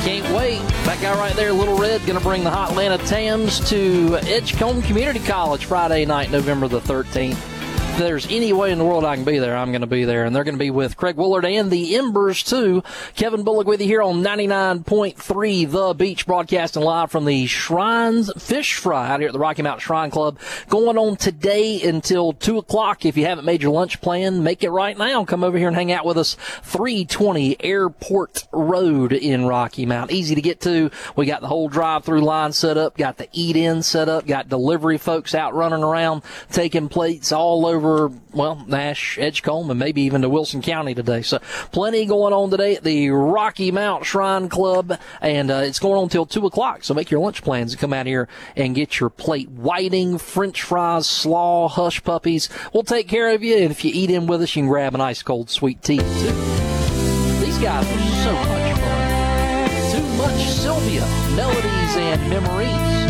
Can't wait. That guy right there, Little Red, going to bring the Hot Atlanta Tams to Edgecombe Community College Friday night, November the 13th. If there's any way in the world I can be there, I'm going to be there. And they're going to be with Craig Willard and the Embers, too. Kevin Bullock with you here on 99.3 The Beach, broadcasting live from the Shrines Fish Fry out here at the Rocky Mountain Shrine Club. Going on today until 2 o'clock. If you haven't made your lunch plan, make it right now. Come over here and hang out with us. 320 Airport Road in Rocky Mount. Easy to get to. We got the whole drive-through line set up, got the eat-in set up, got delivery folks out running around, taking plates all over, well, Nash, Edgecombe, and maybe even to Wilson County today. So plenty going on today at the Rocky Mount Shrine Club, and it's going on until 2 o'clock. So make your lunch plans and come out here and get your plate. Whiting, French fries, slaw, hush puppies. We'll take care of you, and if you eat in with us, you can grab an ice-cold sweet tea, too. These guys are so much fun. Too much Sylvia, melodies and memories.